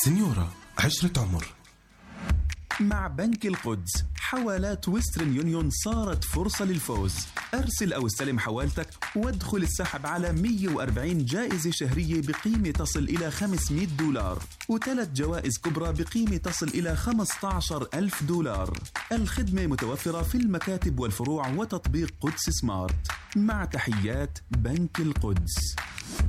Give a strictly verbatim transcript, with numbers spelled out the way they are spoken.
سنيورة، عشرة عمر. مع بنك القدس حوالات ويسترن يونيون صارت فرصة للفوز. أرسل أو استلم حوالتك وادخل السحب على مئة وأربعين جائزة شهرية بقيمة تصل إلى خمسمئة دولار وثلاث جوائز كبرى بقيمة تصل إلى خمسة عشر ألف دولار. الخدمة متوفرة في المكاتب والفروع وتطبيق قدس سمارت. مع تحيات بنك القدس.